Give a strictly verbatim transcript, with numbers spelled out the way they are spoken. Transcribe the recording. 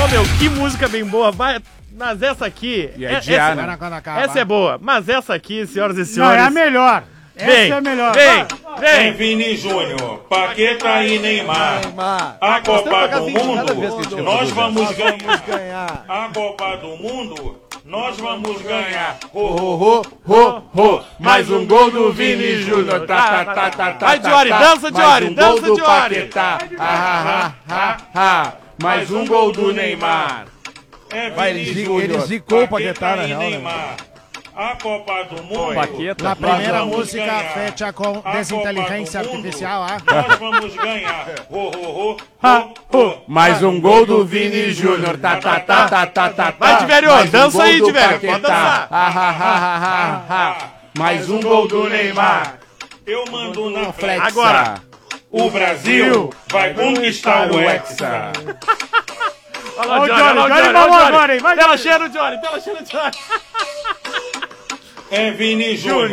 meu, que música bem boa. Vai... Mas essa aqui... E é é, dia, essa, né? essa é boa. Mas essa aqui, senhoras e Não, senhores... é a melhor. Essa Vem, é a melhor. vem, É vem. Vini Júnior, Paquetá e Neymar. A Copa do Mundo, nós vamos ganhar. A Copa do Mundo, nós vamos ganhar. Ho, ho, ho, ho. Mais um gol do Vini Júnior. Tá, tá, tá, tá, tá. Vai, Diori, dança, Diori, Mais um dança, gol do Diori. Paquetá. Ah, ah, ah, ah. Mais um gol do Neymar. É Vai, Vini ele zi- Júnior, ele zicou o Paquetá Paquetá, na e real, né? Neymar. A Copa do Mundo, Paqueta. La primeira vamos música ganhar. feita com A desinteligência Copa do Mundo, artificial, ah. nós vamos ganhar. Ho, ho, ho, Ah, ho, oh. ho. Mais um gol do Vini Júnior. Tá, tá, tá, tá, tá, tá. Vai, Tiverio, Mais um dança gol aí, do Tiverio, Paquetá. pode dançar. Ah, ah, ah, ah, ah. Mais um gol do Neymar. Eu mando na Flexa. frente. Agora. O Brasil vai conquistar o Hexa. Olha lá, Ó o Johnny, Johnny, olha lá o Johnny Johnny, mamou olha o agora, hein? Johnny. Vai, Tela cheia no Johnny, tela cheia no Johnny. É Vini Júnior.